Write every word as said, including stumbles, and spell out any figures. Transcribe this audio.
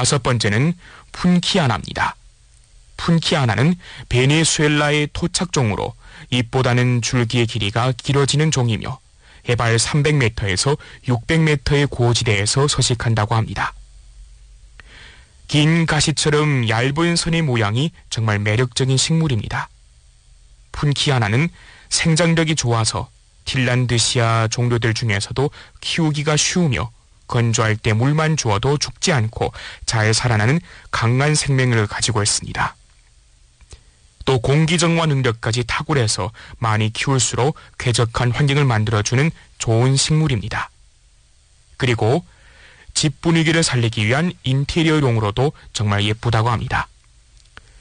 다섯 번째는 푼키아나입니다. 푼키아나는 베네수엘라의 토착종으로 잎보다는 줄기의 길이가 길어지는 종이며 해발 삼백 미터에서 육백 미터의 고지대에서 서식한다고 합니다. 긴 가시처럼 얇은 선의 모양이 정말 매력적인 식물입니다. 푼키아나는 생장력이 좋아서 딜란드시아 종류들 중에서도 키우기가 쉬우며 건조할 때 물만 주어도 죽지 않고 잘 살아나는 강한 생명력을 가지고 있습니다. 또 공기정화 능력까지 탁월해서 많이 키울수록 쾌적한 환경을 만들어주는 좋은 식물입니다. 그리고 집 분위기를 살리기 위한 인테리어용으로도 정말 예쁘다고 합니다.